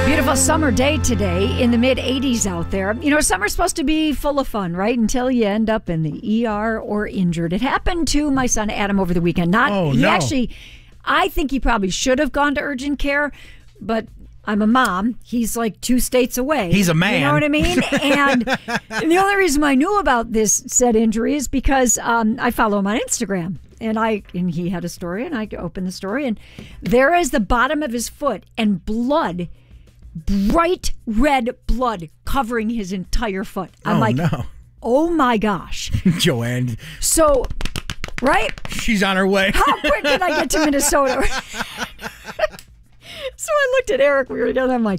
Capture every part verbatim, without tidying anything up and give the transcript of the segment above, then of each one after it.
Beautiful summer day today in the mid eighties out there. You know, summer's supposed to be full of fun, right? Until you end up in the E R or injured. It happened to my son Adam over the weekend. Not, oh, he no. actually, I think he probably should have gone to urgent care, but I'm a mom. He's like two states away. He's a man. You know what I mean? and, and the only reason I knew about this said injury is because um, I follow him on Instagram. And I and he had a story, and I opened the story, and there is the bottom of his foot and blood, bright red blood covering his entire foot. I'm oh, like, no. oh my gosh. Joanne. So, right? She's on her way. How quick can I get to Minnesota? So I looked at Eric. We were together. I'm like,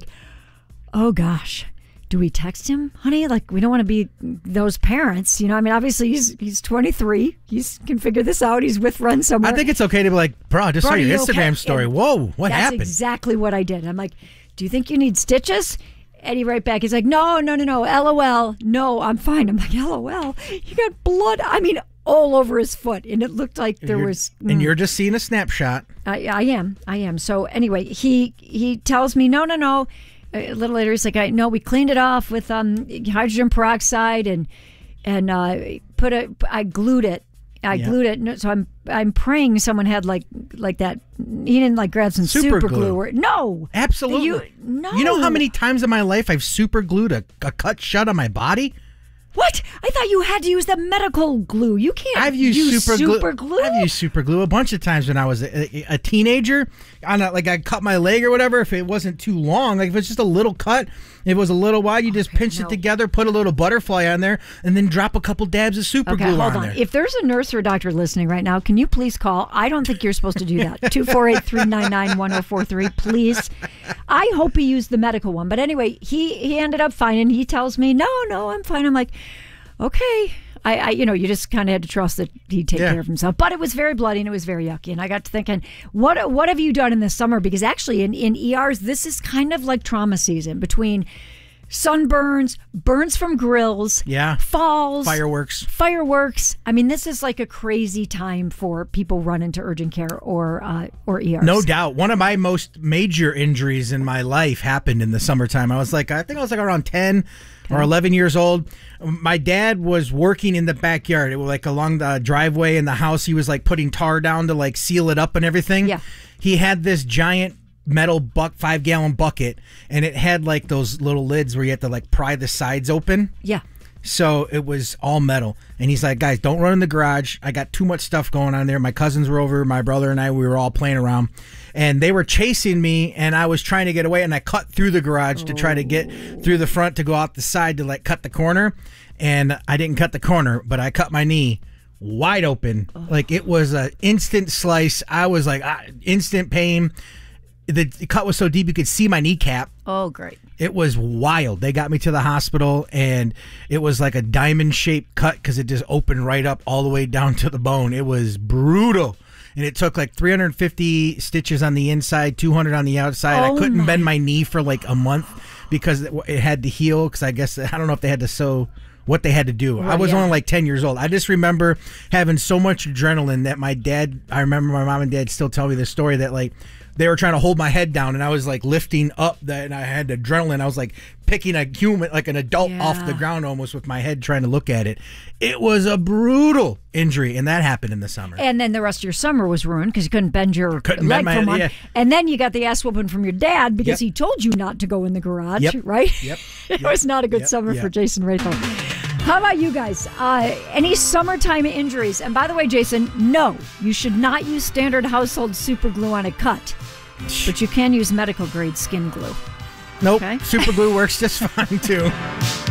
oh gosh. Do we text him, honey? Like, we don't want to be those parents. You know, I mean, obviously, he's he's twenty-three. He can figure this out. He's with friends somewhere. I think it's okay to be like, bro, I just Bro, saw your you Instagram okay? story. And Whoa, what that's happened? That's exactly what I did. I'm like, do you think you need stitches? And he right back. He's like, no, no, no, no. LOL. No, I'm fine. I'm like, LOL. You got blood. I mean, all over his foot. And it looked like there you're, was... And mm, you're just seeing a snapshot. I, I am. I am. So anyway, he he tells me, no, no, no. A little later, he's like, I no, we cleaned it off with um, hydrogen peroxide and and uh, put a. I glued it. I Yeah. glued it. No, so I'm I'm praying someone had like like that. He didn't like grab some super, Super glue. glue. or no. Absolutely. You, no. You know how many times in my life I've super glued a, a cut shut on my body? What? I thought you had to use the medical glue. You can't I've used use super, super glue. glue. I've used super glue a bunch of times when I was a, a, a teenager. On a, like I cut my leg or whatever. If it wasn't too long, like if it's just a little cut, if it was a little wide, you just Okay, pinch no. it together, put a little butterfly on there, and then drop a couple dabs of super Okay, glue hold on on. there. If there's a nurse or a doctor listening right now, can you please call? I don't think you're supposed to do that. two four eight, three nine nine, one oh four three, please. I hope he used the medical one. But anyway, he, he ended up fine, and he tells me, no, no, I'm fine. I'm like, okay. I, I you know, you just kind of had to trust that he'd take Yeah. care of himself. But it was very bloody, and it was very yucky. And I got to thinking, what what have you done in the summer? Because actually, in, in E Rs, this is kind of like trauma season between sunburns, burns from grills, Yeah. falls, Fireworks. fireworks. I mean, this is like a crazy time for people running to urgent care or uh, or E Rs. No doubt. One of my most major injuries in my life happened in the summertime. I was like, I think I was like around ten or eleven years old. My dad was working in the backyard. It was like along the driveway in the house. He was like putting tar down to like seal it up and everything. Yeah. He had this giant metal buck five gallon bucket, and it had like those little lids where you have to like pry the sides open. Yeah. So it was all metal. And he's like, guys, don't run in the garage. I got too much stuff going on there. My cousins were over. My brother and I, we were all playing around. And they were chasing me, and I was trying to get away. And I cut through the garage to try to get through the front to go out the side to like cut the corner. And I didn't cut the corner, but I cut my knee wide open. Like it was an instant slice. I was like, ah, instant pain. The cut was so deep you could see my kneecap. Oh, great. It was wild. They got me to the hospital, and it was like a diamond-shaped cut because it just opened right up all the way down to the bone. It was brutal. And it took like three hundred fifty stitches on the inside, two hundred on the outside. Oh I couldn't my. bend my knee for like a month because it, it had to heal because I guess, I don't know if they had to sew what they had to do. I Right, was yeah. only like ten years old. I just remember having so much adrenaline that my dad, I remember my mom and dad still tell me this story that like they were trying to hold my head down, and I was like lifting up that, and I had adrenaline. I was like picking a human, like an adult Yeah. off the ground almost with my head trying to look at it. It was a brutal injury, and that happened in the summer. And then the rest of your summer was ruined because you couldn't bend your Couldn't leg bend my- for a month. yeah. And then you got the ass whooping from your dad because Yep. he told you not to go in the garage, Yep. right? Yep. It Yep. was not a good Yep. summer Yep. for Jason Rathel. How about you guys? Uh, any summertime injuries? And by the way, Jason, no, you should not use standard household super glue on a cut, but you can use medical grade skin glue. Nope. Okay. Super glue works just fine too.